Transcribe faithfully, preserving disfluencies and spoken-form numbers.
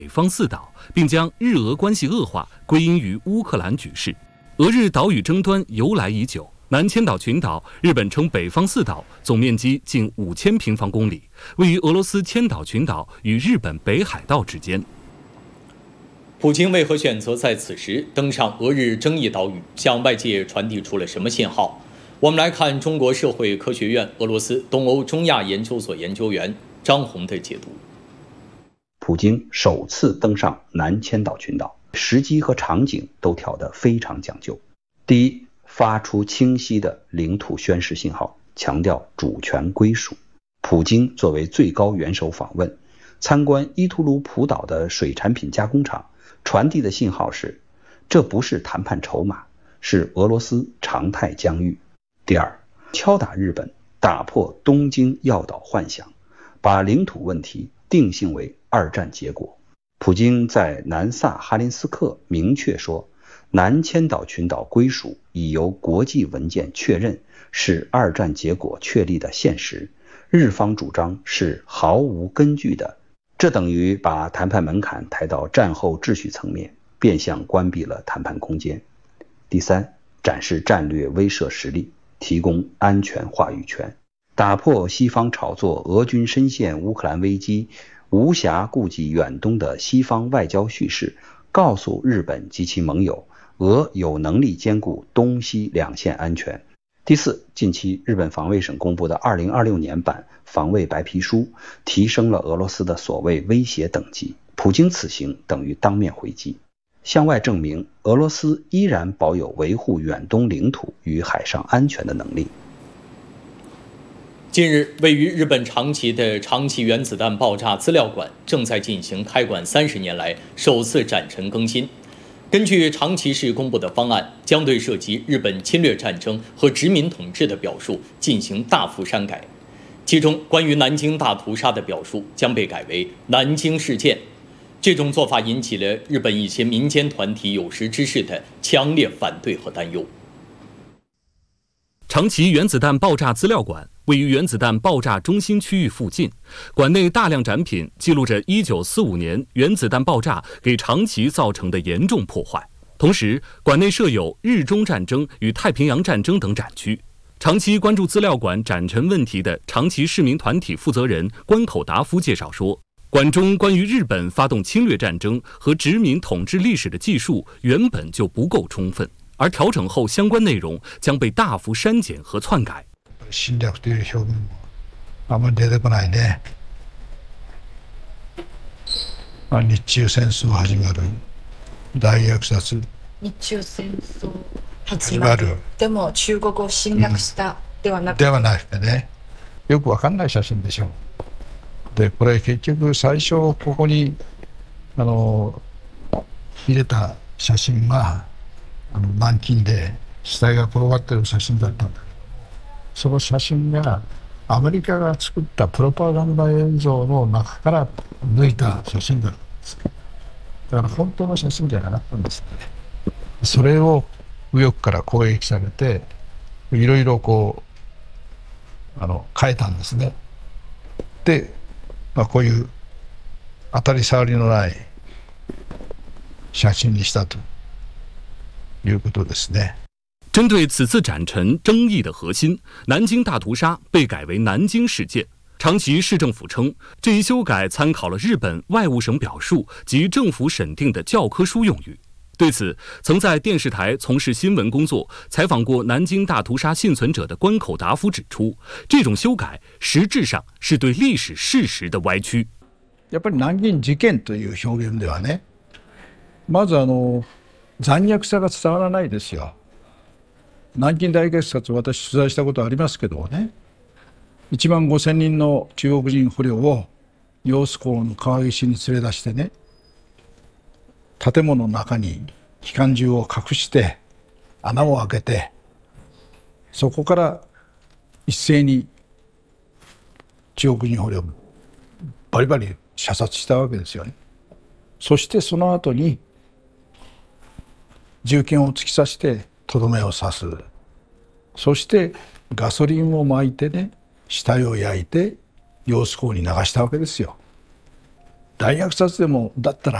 北方四岛，并将日俄关系恶化归因于乌克兰局势。俄日岛屿争端由来已久。南千岛群岛，日本称北方四岛，总面积近五千平方公里，位于俄罗斯千岛群岛与日本北海道之间。 普京为何选择在此时登上俄日争议岛屿，向外界传递出了什么信号？我们来看中国社会科学院俄罗斯东欧中亚研究所研究员张红的解读。 普京首次登上南千岛群岛，时机和场景都挑得非常讲究。第一，发出清晰的领土宣示信号，强调主权归属。普京作为最高元首访问，参观伊图卢普岛的水产品加工厂，传递的信号是，这不是谈判筹码，是俄罗斯常态疆域。第二，敲打日本，打破东京要岛幻想，把领土问题定性为二战结果。普京在南萨哈林斯克明确说，南千岛群岛归属已由国际文件确认，是二战结果确立的现实，日方主张是毫无根据的，这等于把谈判门槛抬到战后秩序层面，变相关闭了谈判空间。第三，展示战略威慑实力，提供安全话语权，打破西方炒作俄军深陷乌克兰危机，无暇顾及远东的西方外交叙事，告诉日本及其盟友，俄有能力兼顾东西两线安全。第四，近期日本防卫省公布的二零二六年版防卫白皮书，提升了俄罗斯的所谓威胁等级。普京此行等于当面回击，向外证明俄罗斯依然保有维护远东领土与海上安全的能力。 近日，位于日本长崎的长崎原子弹爆炸资料馆正在进行开馆三十年来首次展陈更新。根据长崎市公布的方案，将对涉及日本侵略战争和殖民统治的表述进行大幅删改。其中，关于南京大屠杀的表述将被改为南京事件。这种做法引起了日本一些民间团体有识之士的强烈反对和担忧。 长崎原子弹爆炸资料馆位于原子弹爆炸中心区域附近，馆内大量展品记录着一九四五年原子弹爆炸给长崎造成的严重破坏。同时，馆内设有日中战争与太平洋战争等展区。长期关注资料馆展陈问题的长崎市民团体负责人关口达夫介绍说，馆中关于日本发動侵略战争和殖民统治历史的记述原本就不够充分，而调整后相关内容将被大幅删减和篡改。 侵略という表現もあまり出てこないね。日中戦争始まる、大虐殺。 日中戦争始まる。でも中国を侵略したではなくて。 ではなくてね、よくわかんない写真でしょ。でこれ結局最初ここにあの入れた写真はあの南京で死体が転がってる写真だったんだけど、その写真がアメリカが作ったプロパガンダ映像の中から抜いた写真だったんです。だから本当の写真じゃなかったんですね。それを右翼から攻撃されていろいろこうあの変えたんですね。で、まあ、こういう当たり障りのない写真にしたということですね。 针对此次展陈争议的核心，南京大屠杀被改为南京事件。长崎市政府称，这一修改参考了日本外务省表述及政府审定的教科书用语。对此，曾在电视台从事新闻工作、采访过南京大屠杀幸存者的关口达夫指出，这种修改实质上是对历史事实的歪曲。 やっぱり南京事件という表現ではね、まずあの残虐さが伝わらないですよ。南京大虐殺、私取材したことありますけどね、いちまんごせんにんの中国人捕虜を揚子江の川岸に連れ出してね、建物の中に機関銃を隠して穴を開けて、そこから一斉に中国人捕虜をバリバリ射殺したわけですよね。そしてその後に銃剣を突き刺してとどめを刺す。そしてガソリンを撒いてね、死体を焼いて揚子江に流したわけですよ。 大学卒でもだったら